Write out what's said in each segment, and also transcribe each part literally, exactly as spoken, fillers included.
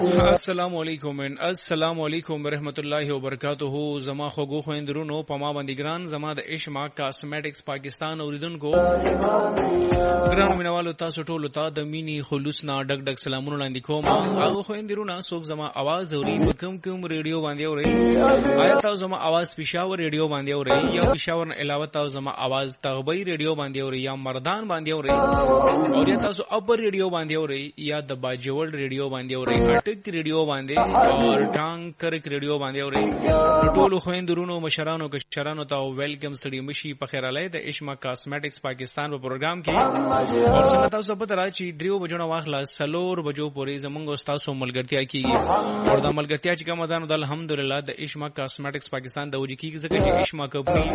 السلام علیکم ان السلام علیکم ورحمۃ اللہ وبرکاتہ. زما خوږو خويندرونو په ما باندې ګران زما د اشما کاسمیټکس پاکستان اوریدونکو ګران مینوالو تاسو ټول ته د مینی خلوص نا ډک ډک سلامونه وړاندې کوم. هغه خويندرونو څوک زما आवाज اوري په کوم کوم ریډیو باندې اوري؟ آیا تاسو زما आवाज پېښور ریډیو باندې اوري یا پېښور نه علاوه تاسو زما आवाज تغبی ریډیو باندې اوري یا مردان باندې اوري او یا تاسو اپر ریډیو باندې اوري یا د باجوړ ریډیو باندې اوري اټک ریډیو باندې او ټانګ کرک ریډیو باندې اوري؟ ټول خويندرونو مشرانو کشرانو ته ویلکم ستړي مشي په خیر علي د اشما کاسمیټکس پاکستان په پروګرام کې. اور څنګه تاسو په ترا چې دریو بجو نه واخلا سلور بجو پورې زمونږ استاد سو ملګرتیا کیږي او د ملګرتیا چې کوم دانو د الحمدلله د اشما کاسمیټکس پاکستان د وجې کیږي ځکه چې اشما کمپنی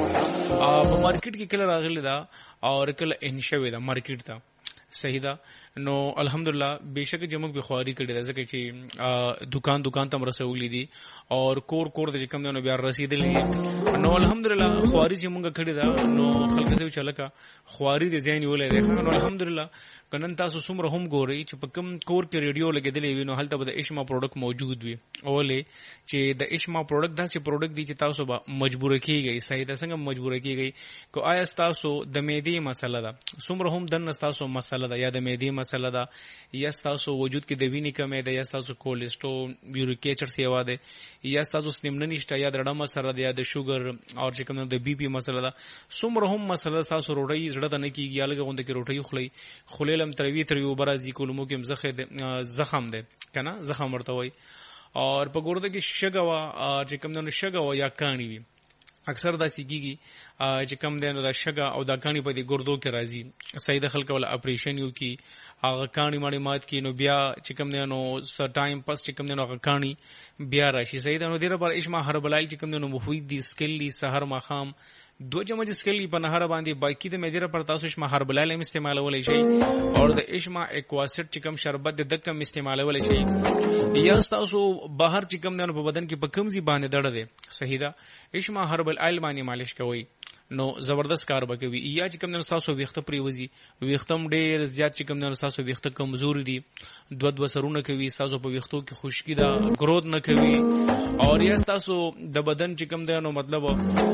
په مارکیټ کې کله راغلی دا او کله انشوي دا مارکیټ ته صحیح ده. نو الحمدلله بهشکه جمع به خواري کړی ده ځکه چې دکان دکان تم رسولې دي او کور کور د کوم نه بیا رسیدلې. نو الحمدلله خواري چې مونږ کړی ده نو خلک ته چلکا خواري د ځین ولې ده. نو الحمدلله کنن تاسو څومره هم ګوري چې په کوم کور کې ریډیو لګیدلې وي نو هلته د اشما پروډکټ موجود وي اولې چې د اشما پروډکټ داسې پروډکټ دي چې تاسو به مجبور کیږئ. صحیح ده څنګه مجبور کیږئ کو آیا تاسو د معدې مسله ده څومره هم دن تاسو مسله ده یا د معدې مسله ده یا تاسو وجود کې د وینې کمې ده یا تاسو کولیسټرول یوریک ایسډ سیوا ده یا تاسو سنمن نشته یا د رډه مسله ده یا د شوګر او چې کوم د بي پي مسله ده څومره هم مسله تاسو روټي زړه ته نه کیږي یا لږه غونډه کې روټي خوري خلیلم تروي تروي برازي کولمو کې زخه زخم ده کنه زخم ورته وای او په ګورده کې شګه وا چې کوم نه شګه وا یا کانی وي اکثر دا سیګيږي چې کم دینو دا شګه او دا کانی په دې ګردو کې راځي. صحیح د خلک ول اپریشن یو کی هغه کانی ماړي مات کی نو بیا چې کم دینو س ټایم پس چې کم دینو هغه کانی بیا راشي. صحیح د نو ډیره بار اشما هربلایل چې کم دینو مفید دي سکل دي سحر ماخام دو چمچ سکلی په نهر باندې باقی د مېدره پر تاسو اشما هربلایل هم استعمالولای شي او د اشما ایکواسټ چې کم شربت د دکم استعمالولای شي یا تاسو بهر چې کم دنه په بدن کې په کمزي باندې دړه دي. صحیح ده اشما هربل آیل باندې مالش کوي نو زبردست کار وکوي. یا چې کوم نن تاسو ویخته پریوزي ویختم ډیر زیات چې کوم نن تاسو ویخته کمزور دي دو دو سرونه کوي تاسو په ویختو کې خشکی دا گروث نه کوي او یا تاسو د بدن چې کوم دی نو مطلب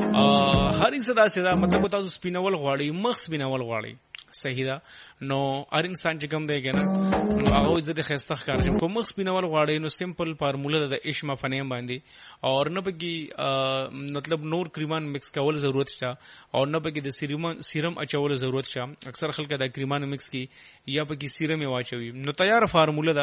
هر څه دا څه مطلب تاسو سپینول غواړي مخ سپینول غواړي. صحیح ده نو هر انسان چې کوم دی کنه نو هغه زده خسته ښکار شي کوم مخ سپینول غواړي نو سیمپل فارموله د اشما فنیم باندې او نه پکې مطلب نور کریمان مکس کول ضرورت شته او نه پکې د سیرم سیرم اچول ضرورت شته. اکثر خلک دا کریمان مکس کی یا پکې سیرم واچوي نو تیار فارموله